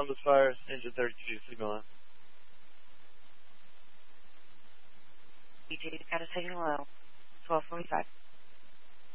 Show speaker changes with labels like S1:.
S1: Columbus Fire, engine 32, signal in.
S2: EJ, got a signal low, 1245.